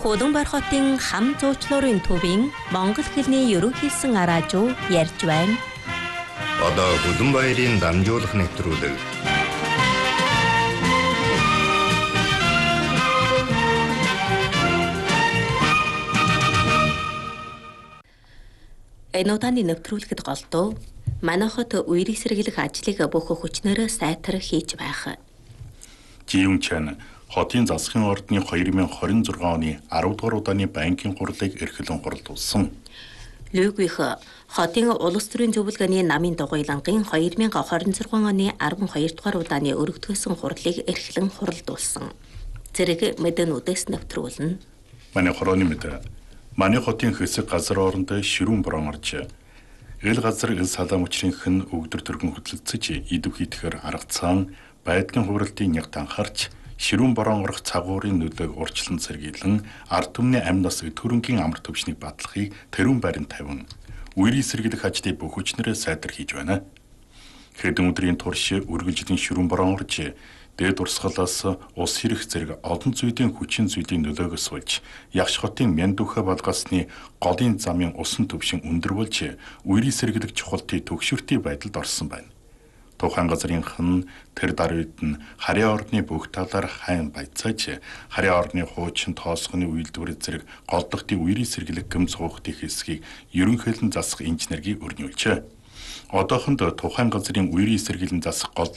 Улаанбаатар хотын хам зуучлалын төвийн монгол хэлний ерөнхийсэн араажуу ярьж байна. Одоо Улаанбаатарын дамжуулах нэвтрүүлэг. Энэ удааны нэвтрүүлэхэд голдуу манай хот үерийн сэргийлэх ажлыг бүх хүчнээрээ сайтар хийж байх. Жиюн Чан хотын засгийн ордны 2026 оны 10 дугаар удааны банкын хурлыг эрхлэн хурлуулсан. Лүгвих хотын улс төрийн зөвлөгөөний намын дугуйлангийн 2026 оны 12 дугаар удааны өргөдгөөсөн хурлыг эрхлэн хурлуулсан. Зэрэг мэдэнүүдээс нэвтрүүлнэ. Манай хорооны мэдээ. Манай хотын хэсэг газар оронд ширүүн борон орж эл газар эл салаам учрынх нь өгдөр төргөн хөдөлгөцөж идэв хийтгэхэр аргацсан байдгийн хувиралтын нягт анхаарч ширүүн борон орох цагуурын нөлөөг урьдчилан сэргийлэн ард түмний амь нас өтгөрөнгийн амар төвшнийг батлахыг тэрүүн барин тавин үерийн сэргийлэх ажлыг бүх хүчнээрээ сайдар хийж байна. Хэдэн өдрийн турш үргэлжлэн ширүүн борон орж дээд урсгалаас ус хэрэг зэрэг олон зүйлийн хүчин зүйлийн нөлөөгөөс болж ягш хотын Мяндүхэ балгасны голын замын усан төвшин өндөр болж үерийн сэргийлэх чухалтын төгшөртийн байдалд орсон байна. Тухайн газрынх нь тэр даруйд нь харийн орны бүх талаар хайн баяцааж харийн орны хуучин тоосгоны үйлдвэр зэрэг голдохтын үерийн сэргийлэх гэмц хуухтын хэсгийг ерөнхийлөн засах инженерийг өрнүүлжээ. Одоохонд тухайн газрын үерийн сэргийлэн засах гол